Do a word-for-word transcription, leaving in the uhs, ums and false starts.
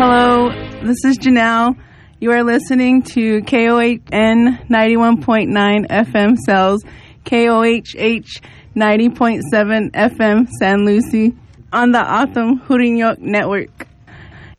Hello, this is Janelle. You are listening to K O H N ninety-one point nine F M Cells, K O H H ninety point seven F M San Lucie on the Autumn Hurinyok Network.